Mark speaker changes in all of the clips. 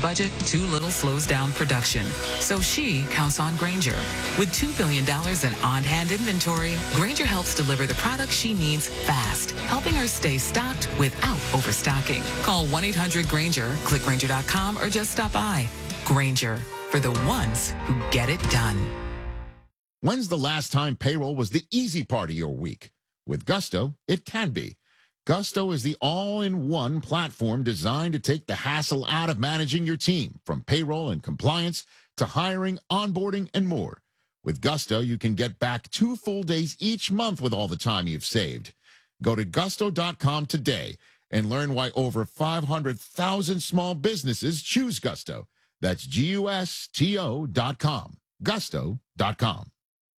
Speaker 1: budget, too little slows down production. So she counts on Grainger. With $2 billion in on-hand inventory, Grainger helps deliver the products she needs fast, helping her stay stocked without overstocking. Call 1-800-GRAINGER, click Grainger.com, or just stop by. Grainger, for the ones who get it done.
Speaker 2: When's the last time payroll was the easy part of your week? With Gusto, it can be. Gusto is the all-in-one platform designed to take the hassle out of managing your team, from payroll and compliance to hiring, onboarding, and more. With Gusto, you can get back 2 full days each month with all the time you've saved. Go to gusto.com today and learn why over 500,000 small businesses choose Gusto. That's GUSTO.com. Gusto.com.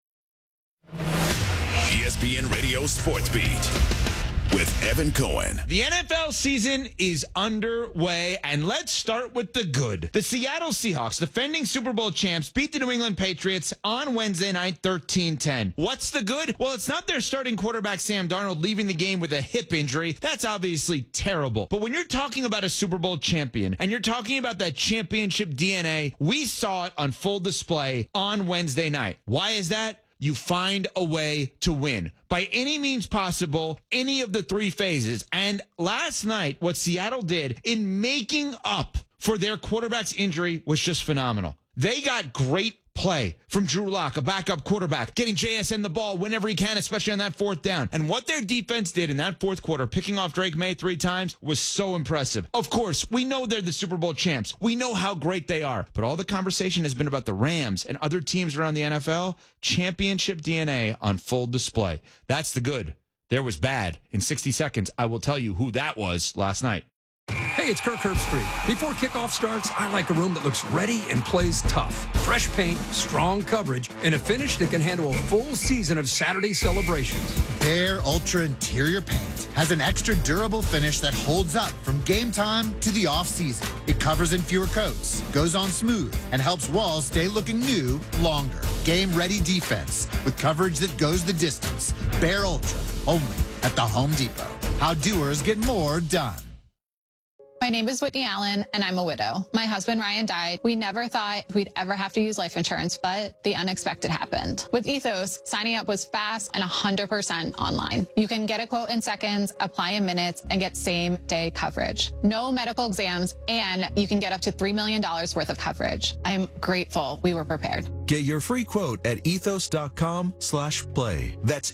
Speaker 3: ESPN Radio Sports Beat with Evan Cohen.
Speaker 4: The NFL season is underway, and let's start with the good. The Seattle Seahawks, defending Super Bowl champs, beat the New England Patriots on Wednesday night 13-10. What's the good? Well, it's not their starting quarterback Sam Darnold leaving the game with a hip injury. That's obviously terrible. But when you're talking about a Super Bowl champion, and you're talking about that championship DNA, we saw it on full display on Wednesday night. Why is that? You find a way to win by any means possible, any of the 3 phases. And last night, what Seattle did in making up for their quarterback's injury was just phenomenal. They got great play from Drew Lock, a backup quarterback, getting JSN the ball whenever he can, especially on that 4th down. And what their defense did in that 4th quarter, picking off Drake May 3 times, was so impressive. Of course, we know they're the Super Bowl champs. We know how great they are. But all the conversation has been about the Rams and other teams around the NFL. Championship DNA on full display. That's the good. There was bad. In 60 seconds, I will tell you who that was last night.
Speaker 5: Hey, it's Kirk Herbstreit. Before kickoff starts, I like a room that looks ready and plays tough. Fresh paint, strong coverage, and a finish that can handle a full season of Saturday celebrations.
Speaker 6: Behr Ultra Interior Paint has an extra durable finish that holds up from game time to the off-season. It covers in fewer coats, goes on smooth, and helps walls stay looking new longer. Game-ready defense with coverage that goes the distance. Behr Ultra, only at the Home Depot. How doers get more done.
Speaker 7: My name is Whitney Allen, and I'm a widow. My husband, Ryan, died. We never thought we'd ever have to use life insurance, but the unexpected happened. With Ethos, signing up was fast and 100% online. You can get a quote in seconds, apply in minutes, and get same-day coverage. No medical exams, and you can get up to $3 million worth of coverage. I'm grateful we were prepared.
Speaker 8: Get your free quote at ethos.com/play. That's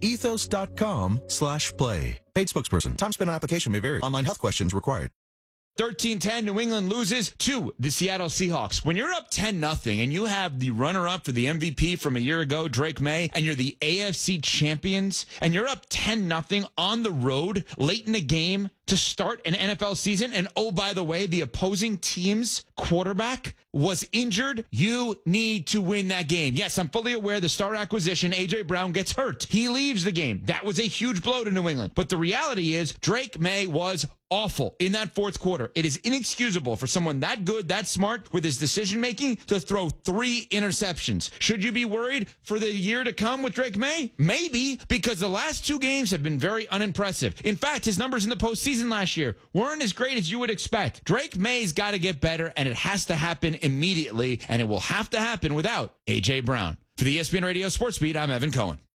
Speaker 8: ethos.com/play. Paid spokesperson. Time spent on application may vary. Online health questions required.
Speaker 4: 13-10, New England loses to the Seattle Seahawks. When you're up 10-0 and you have the runner-up for the MVP from a year ago, Drake May, and you're the AFC champions, and you're up 10-0 on the road late in the game to start an NFL season, and oh, by the way, the opposing team's quarterback was injured, you need to win that game. Yes, I'm fully aware the star acquisition, A.J. Brown, gets hurt. He leaves the game. That was a huge blow to New England. But the reality is Drake May was awful in that 4th quarter. It is inexcusable for someone that good, that smart with his decision-making to throw 3 interceptions. Should you be worried for the year to come with Drake May? Maybe, because the last 2 games have been very unimpressive. In fact, his numbers in the postseason last year weren't as great as you would expect. Drake May's got to get better, and it has to happen immediately, and it will have to happen without A.J. Brown. For the ESPN Radio Sports Beat, I'm Evan Cohen.